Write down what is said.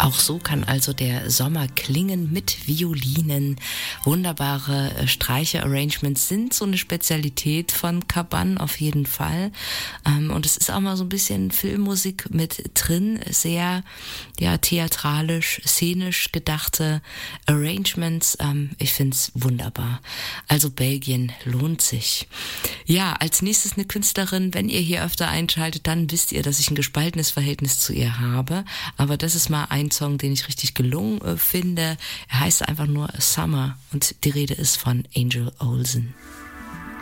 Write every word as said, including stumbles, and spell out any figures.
Auch so kann also der Sommer klingen mit Violinen. Wunderbare Streicher-Arrangements sind so eine Spezialität von Caban auf jeden Fall. Und es ist auch mal so ein bisschen Filmmusik mit drin. Sehr ja, theatralisch, szenisch gedachte Arrangements. Ich finde es wunderbar. Also Belgien lohnt sich. Ja, als nächstes eine Künstlerin. Wenn ihr hier öfter einschaltet, dann wisst ihr, dass ich ein gespaltenes Verhältnis zu ihr habe. Aber das ist mal ein Song, den ich richtig gelungen äh, finde. Er heißt einfach nur Summer und die Rede ist von Angel Olsen.